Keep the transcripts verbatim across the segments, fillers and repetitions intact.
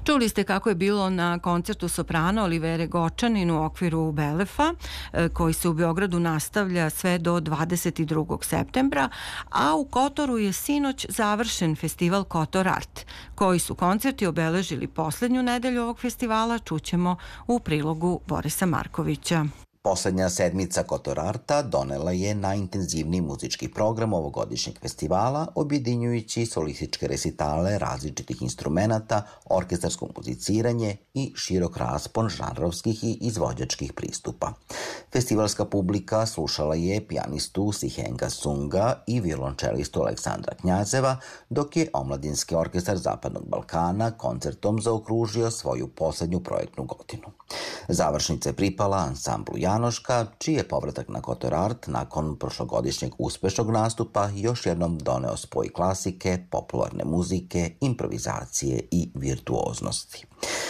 Čuli ste kako je bilo na koncertu soprana Olivere Gočanin u okviru Belefa, koji se u Beogradu nastavlja sve do dvadeset drugog septembra, a u Kotoru je sinoć završen festival Kotor Art. Koji su koncerti obeležili poslednju nedelju ovog festivala, čućemo u prilogu Borisa Markovića. Poslednja sedmica Kotor Arta donela je najintenzivniji muzički program ovogodišnjeg festivala, objedinjujući solističke resitale različitih instrumenata, orkestarsko muziciranje i širok raspon žanrovskih i izvođačkih pristupa. Festivalska publika slušala je pijanistu Sihenga Sunga i violončelistu Aleksandra Knjazeva, dok je Omladinski orkestar Zapadnog Balkana koncertom zaokružio svoju poslednju projektnu godinu. Završnica je pripala ansamblu Janoška, čiji je povratak na Kotor Art nakon prošlogodišnjeg uspešnog nastupa još jednom doneo spoj klasike, popularne muzike, improvizacije i virtuoznosti.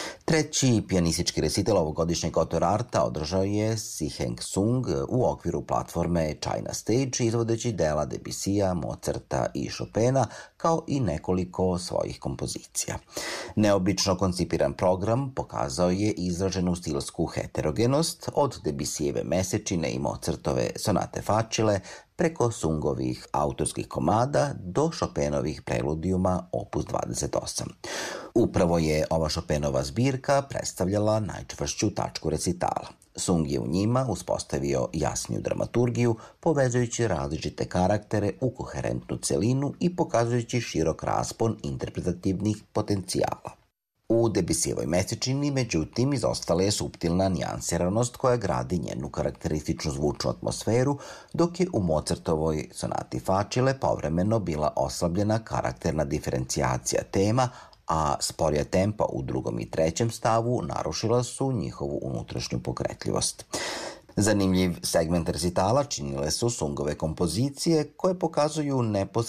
Treći pijanistički recital ovogodišnjeg Kotor Arta održao je Siheng Sung u okviru platforme China Stage, izvodeći dela Debussija, Mozarta i Chopina, kao i nekoliko svojih kompozicija. Neobično koncipiran program pokazao je izraženu stilsku heterogenost od Debussijeve Mesečine i Mozartove sonate Facile preko Sungovih autorskih komada do Chopinovih preludijuma opus dvadeset osam. Upravo je ova Chopinova zbirka predstavljala najčvršću tačku recitala. Sung je u njima uspostavio jasniju dramaturgiju, povezujući različite karaktere u koherentnu celinu i pokazujući širok raspon interpretativnih potencijala. U Debussijevoj Mesečini, međutim, izostala je suptilna nijansiranost koja gradi njenu karakterističnu zvučnu atmosferu, dok je u Mozartovoj sonati Facile povremeno bila oslabljena karakterna diferencijacija tema, a sporija tempa u drugom i trećem stavu narušila su njihovu unutrašnju pokretljivost. Zanimljiv segment recitala činile su Sungove kompozicije koje pokazuju neposredno